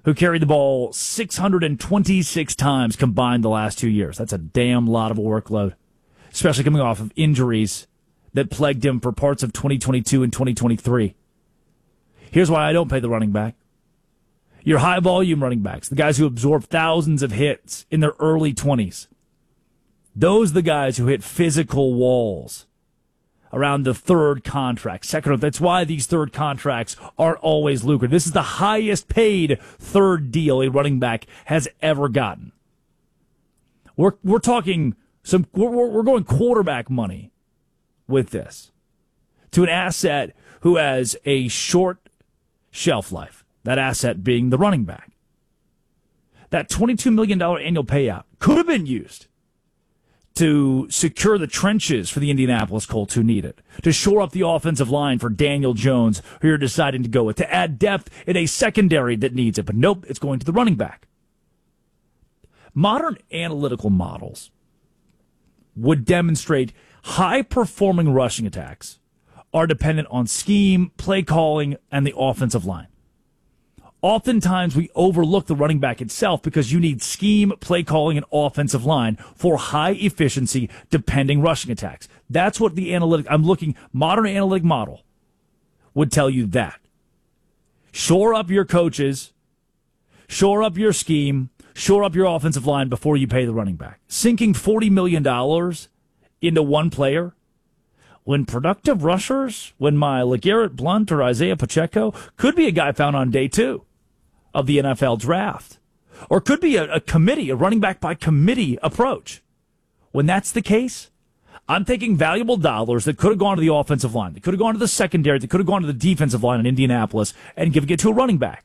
who carried the ball 626 times combined the last 2 years. That's a damn lot of a workload, especially coming off of injuries that plagued him for parts of 2022 and 2023. Here's why I don't pay the running back. Your high-volume running backs, the guys who absorb thousands of hits in their early 20s, those are the guys who hit physical walls around the third contract, second. That's why these third contracts aren't always lucrative. This is the highest paid third deal a running back has ever gotten. We're talking we're going quarterback money with this to an asset who has a short shelf life. That asset being the running back. That $22 million annual payout could have been used to secure the trenches for the Indianapolis Colts who need it, to shore up the offensive line for Daniel Jones, who you're deciding to go with, to add depth in a secondary that needs it. But nope, it's going to the running back. Modern analytical models would demonstrate high-performing rushing attacks are dependent on scheme, play calling, and the offensive line. Oftentimes, we overlook the running back itself because you need scheme, play calling, and offensive line for high-efficiency, depending rushing attacks. That's what the modern analytic model would tell you that. Shore up your coaches, shore up your scheme, shore up your offensive line before you pay the running back. Sinking $40 million into one player when productive rushers, when my LeGarrette Blount or Isaiah Pacheco could be a guy found on day 2 of the NFL draft, or could be a committee, a running back by committee approach. When that's the case, I'm taking valuable dollars that could have gone to the offensive line, that could have gone to the secondary, that could have gone to the defensive line in Indianapolis, and giving it to a running back.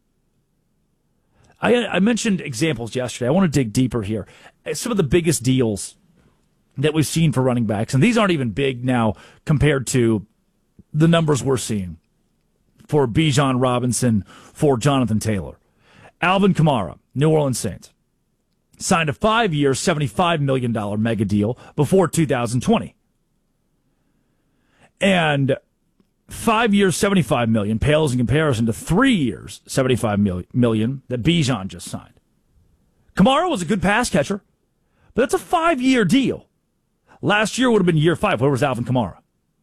I mentioned examples yesterday. I want to dig deeper here. Some of the biggest deals that we've seen for running backs, and these aren't even big now compared to the numbers we're seeing for Bijan Robinson, for Jonathan Taylor. Alvin Kamara, New Orleans Saints, signed a 5-year, $75 million mega deal before 2020. And 5 years, $75 million pales in comparison to 3 years, $75 million that Bijan just signed. Kamara was a good pass catcher, but that's a 5-year deal. Last year would have been year 5. Where was Alvin Kamara?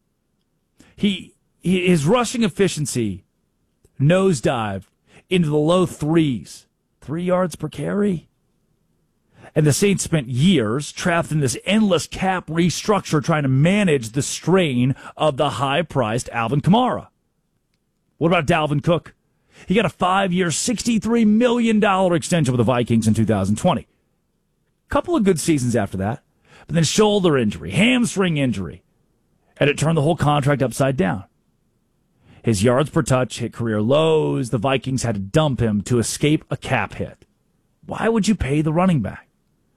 His rushing efficiency nosedived into the low 3s. 3 yards per carry. And the Saints spent years trapped in this endless cap restructure trying to manage the strain of the high-priced Alvin Kamara. What about Dalvin Cook? He got a 5-year, $63 million extension with the Vikings in 2020. Couple of good seasons after that. But then shoulder injury, hamstring injury, and it turned the whole contract upside down. His yards per touch hit career lows. The Vikings had to dump him to escape a cap hit. Why would you pay the running back?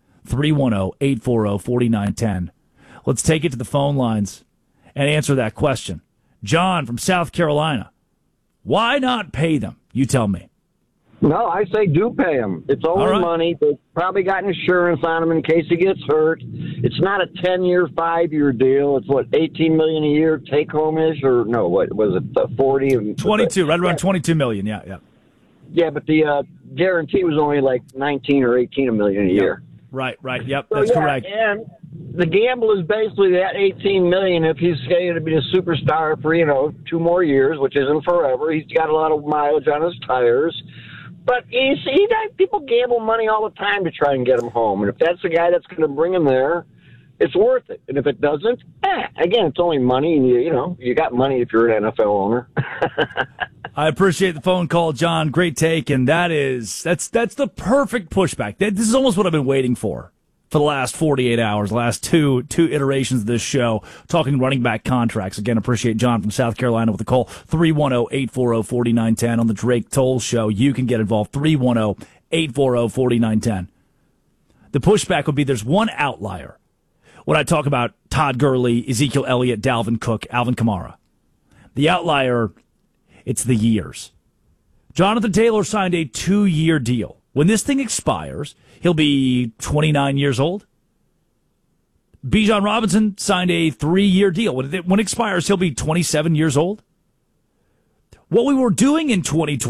310-840-4910. Let's take it to the phone lines and answer that question. John from South Carolina. Why not pay them? You tell me. No, I say do pay him. It's only money. They've probably got insurance on him in case he gets hurt. It's not a 10-year, 5-year deal. It's what, $18 million a year take home-ish, or no? What was it? 40? 22, right around $22 million. Yeah. Yeah, but the guarantee was only like 19 or 18 million a year. Right. Yep, that's correct. And the gamble is basically that 18 million. If he's going to be a superstar for 2 more years, which isn't forever, he's got a lot of mileage on his tires. But you see, people gamble money all the time to try and get him home. And if that's the guy that's going to bring him there, it's worth it. And if it doesn't, again, it's only money. And you got money if you're an NFL owner. I appreciate the phone call, John. Great take. And that's the perfect pushback. This is almost what I've been waiting for the last 48 hours, last two iterations of this show, talking running back contracts. Again, appreciate John from South Carolina with a call. 310-840-4910 on the Drake Toll Show. You can get involved. 310-840-4910. The pushback would be there's one outlier when I talk about Todd Gurley, Ezekiel Elliott, Dalvin Cook, Alvin Kamara. The outlier, it's the years. Jonathan Taylor signed a 2-year deal. When this thing expires, he'll be 29 years old. Bijan Robinson signed a 3-year deal. When it expires, he'll be 27 years old. What we were doing in 2020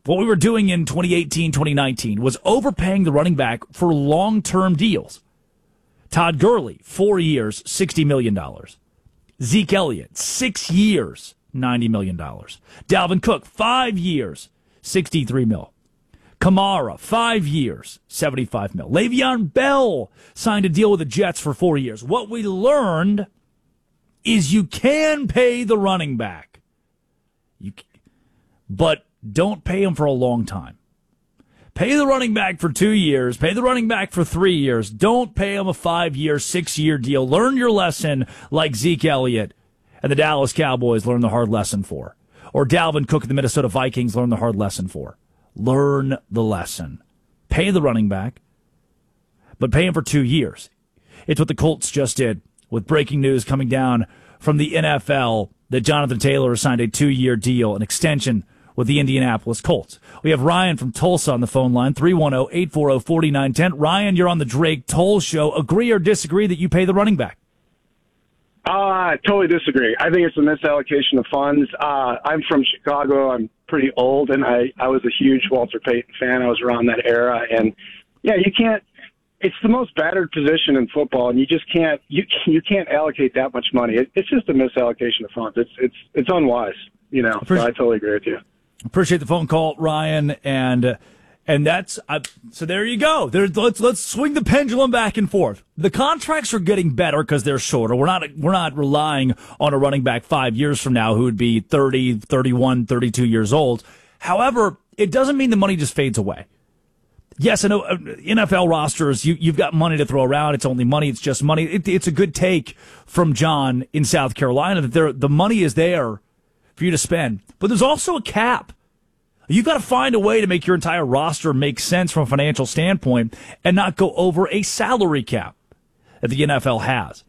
what we were doing in 2018, 2019 was overpaying the running back for long-term deals. Todd Gurley, 4 years, $60 million. Zeke Elliott, 6 years, $90 million. Dalvin Cook, 5 years, $63 million. Kamara, 5 years, $75 million. Le'Veon Bell signed a deal with the Jets for 4 years. What we learned is you can pay the running back, but don't pay him for a long time. Pay the running back for 2 years. Pay the running back for 3 years. Don't pay him a 5-year, 6-year deal. Learn your lesson like Zeke Elliott and the Dallas Cowboys learned the hard lesson for. Or Dalvin Cook and the Minnesota Vikings learned the hard lesson for. Learn the lesson. Pay the running back, but pay him for 2 years. It's what the Colts just did with breaking news coming down from the NFL that Jonathan Taylor signed a 2-year deal, an extension with the Indianapolis Colts. We have Ryan from Tulsa on the phone line, 310-840-4910. Ryan, you're on the Drake Toll Show. Agree or disagree that you pay the running back? I totally disagree. I think it's a misallocation of funds. I'm from Chicago. I'm pretty old, and I was a huge Walter Payton fan. I was around that era. And, yeah, you can't – it's the most battered position in football, and you just can't – you can't allocate that much money. It's just a misallocation of funds. It's unwise, you know. So I totally agree with you. Appreciate the phone call, Ryan, and that's so. There you go. Let's swing the pendulum back and forth. The contracts are getting better because they're shorter. We're not relying on a running back 5 years from now who would be 30, 31, 32 years old. However, it doesn't mean the money just fades away. Yes, I know NFL rosters. You've got money to throw around. It's only money. It's just money. It's a good take from John in South Carolina that the money is there for you to spend. But there's also a cap. You've got to find a way to make your entire roster make sense from a financial standpoint and not go over a salary cap that the NFL has.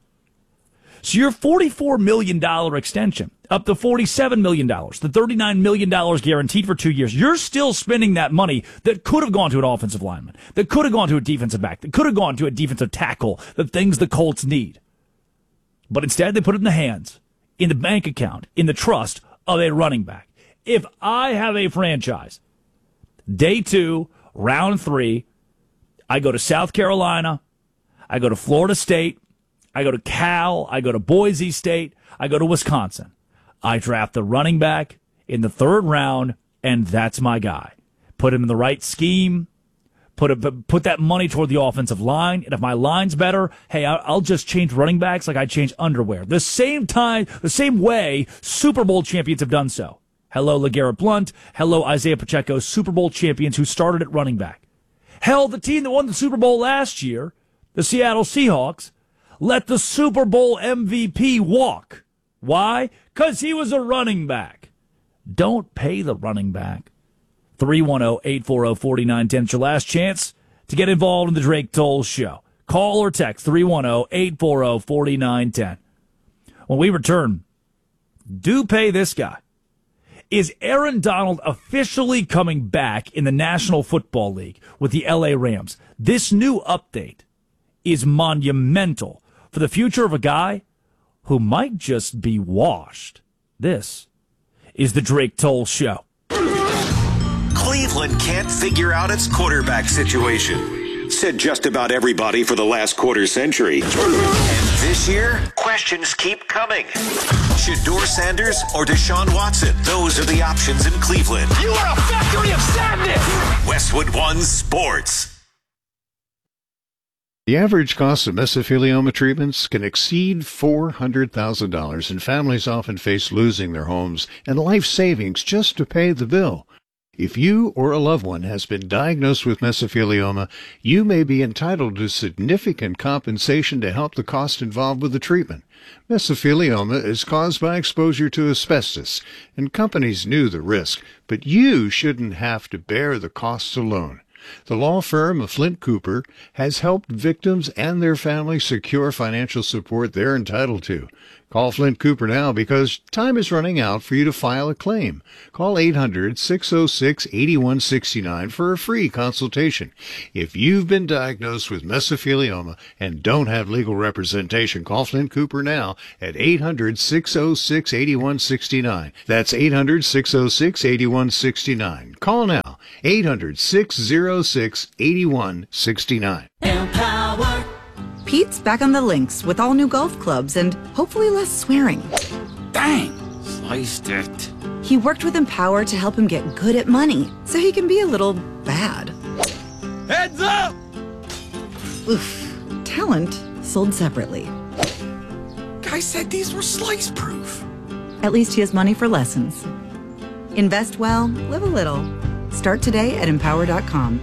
So your $44 million extension, up to $47 million, the $39 million guaranteed for 2 years, you're still spending that money that could have gone to an offensive lineman, that could have gone to a defensive back, that could have gone to a defensive tackle, the things the Colts need. But instead they put it in the hands, in the bank account, in the trust of a running back. If I have a franchise, day 2, round 3, I go to South Carolina, I go to Florida State, I go to Cal, I go to Boise State, I go to Wisconsin. I draft the running back in the 3rd round, and that's my guy. Put him in the right scheme, put that money toward the offensive line, and if my line's better, hey, I'll just change running backs like I change underwear. The same way Super Bowl champions have done so. Hello, LeGarrette Blount. Hello, Isaiah Pacheco, Super Bowl champions who started at running back. Hell, the team that won the Super Bowl last year, the Seattle Seahawks, let the Super Bowl MVP walk. Why? Because he was a running back. Don't pay the running back. 310-840-4910. It's your last chance to get involved in the Drake Toll Show. Call or text 310-840-4910. When we return, do pay this guy. Is Aaron Donald officially coming back in the National Football League with the LA Rams? This new update is monumental for the future of a guy who might just be washed. This is the Drake Toll Show. Cleveland can't figure out its quarterback situation. Said just about everybody for the last quarter century. And this year, questions keep coming. Shedeur Sanders or Deshaun Watson? Those are the options in Cleveland. You are a factory of sadness! Westwood One Sports. The average cost of mesothelioma treatments can exceed $400,000, and families often face losing their homes and life savings just to pay the bill. If you or a loved one has been diagnosed with mesothelioma, you may be entitled to significant compensation to help the cost involved with the treatment. Mesothelioma is caused by exposure to asbestos, and companies knew the risk, but you shouldn't have to bear the costs alone. The law firm of Flint Cooper has helped victims and their families secure financial support they're entitled to. Call Flint Cooper now because time is running out for you to file a claim. Call 800-606-8169 for a free consultation. If you've been diagnosed with mesothelioma and don't have legal representation, call Flint Cooper now at 800-606-8169. That's 800-606-8169. Call now, 800-606-8169. Empower. Pete's back on the links with all new golf clubs and hopefully less swearing. Dang, sliced it. He worked with Empower to help him get good at money so he can be a little bad. Heads up! Oof. Talent sold separately. Guy said these were slice proof. At least he has money for lessons. Invest well, live a little. Start today at empower.com.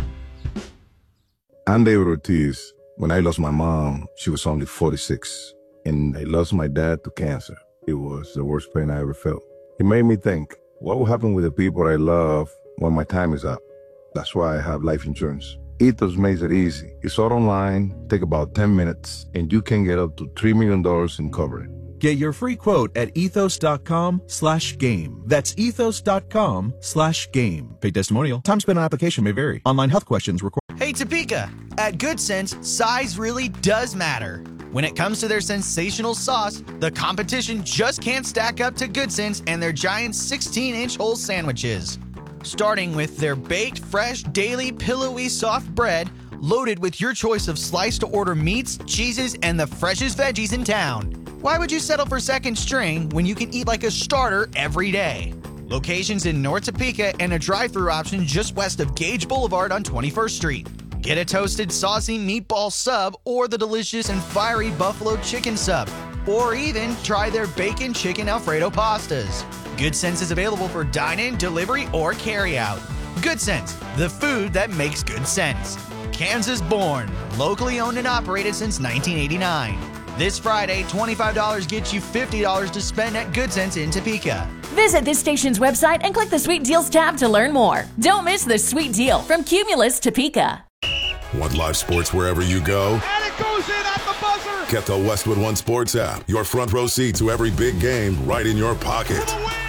I'm David Ortiz. When I lost my mom, she was only 46, and I lost my dad to cancer. It was the worst pain I ever felt. It made me think, what will happen with the people I love when my time is up? That's why I have life insurance. Ethos makes it easy. It's all online, take about 10 minutes, and you can get up to $3 million in coverage. Get your free quote at ethos.com/game. That's ethos.com/game. Paid testimonial. Time spent on application may vary. Online health questions required. Hey, Topeka. At Good Sense, size really does matter. When it comes to their sensational sauce, the competition just can't stack up to Good Sense and their giant 16-inch whole sandwiches. Starting with their baked, fresh, daily, pillowy, soft bread, loaded with your choice of sliced-to-order meats, cheeses, and the freshest veggies in town. Why would you settle for second string when you can eat like a starter every day? Locations in North Topeka and a drive-thru option just west of Gage Boulevard on 21st Street. Get a toasted, saucy meatball sub or the delicious and fiery buffalo chicken sub. Or even try their bacon chicken Alfredo pastas. Good Sense is available for dine-in, delivery, or carry-out. Good Sense, the food that makes good sense. Kansas born, locally owned and operated since 1989. This Friday, $25 gets you $50 to spend at Good Sense in Topeka. Visit this station's website and click the Sweet Deals tab to learn more. Don't miss the sweet deal from Cumulus Topeka. Want live sports wherever you go? And it goes in at the buzzer. Get the Westwood One Sports app. Your front row seat to every big game right in your pocket. For the win.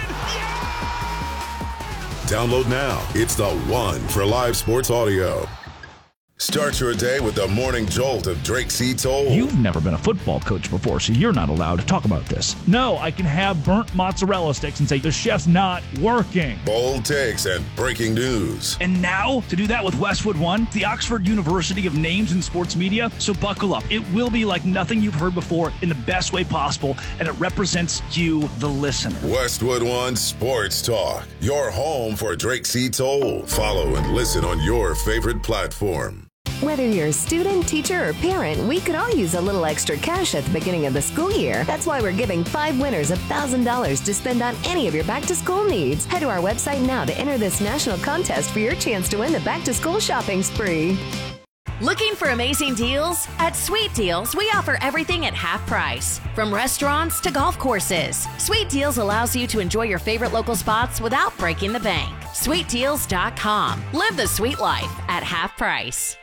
Yeah. Download now. It's the one for live sports audio. Start your day with the morning jolt of Drake C. Toll. You've never been a football coach before, so you're not allowed to talk about this. No, I can have burnt mozzarella sticks and say the chef's not working. Bold takes and breaking news. And now, to do that with Westwood One, the Oxford University of Names in Sports Media. So buckle up. It will be like nothing you've heard before in the best way possible, and it represents you, the listener. Westwood One Sports Talk. Your home for Drake C. Toll. Follow and listen on your favorite platform. Whether you're a student, teacher, or parent, we could all use a little extra cash at the beginning of the school year. That's why we're giving 5 winners $1,000 to spend on any of your back-to-school needs. Head to our website now to enter this national contest for your chance to win the back-to-school shopping spree. Looking for amazing deals? At Sweet Deals, we offer everything at half price. From restaurants to golf courses, Sweet Deals allows you to enjoy your favorite local spots without breaking the bank. SweetDeals.com. Live the sweet life at half price.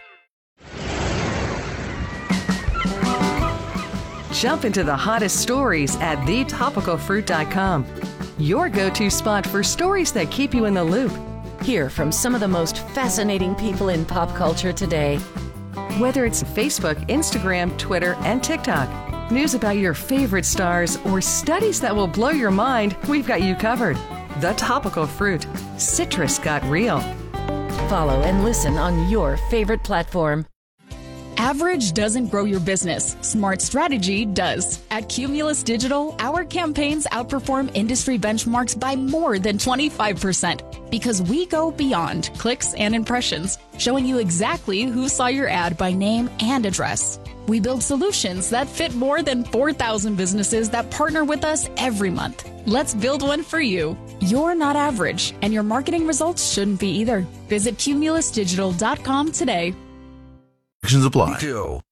Jump into the hottest stories at thetopicalfruit.com. Your go-to spot for stories that keep you in the loop. Hear from some of the most fascinating people in pop culture today. Whether it's Facebook, Instagram, Twitter, and TikTok, news about your favorite stars, or studies that will blow your mind, we've got you covered. The Topical Fruit. Citrus got real. Follow and listen on your favorite platform. Average doesn't grow your business. Smart strategy does. At Cumulus Digital, our campaigns outperform industry benchmarks by more than 25% because we go beyond clicks and impressions, showing you exactly who saw your ad by name and address. We build solutions that fit more than 4,000 businesses that partner with us every month. Let's build one for you. You're not average, and your marketing results shouldn't be either. Visit cumulusdigital.com today. Apply.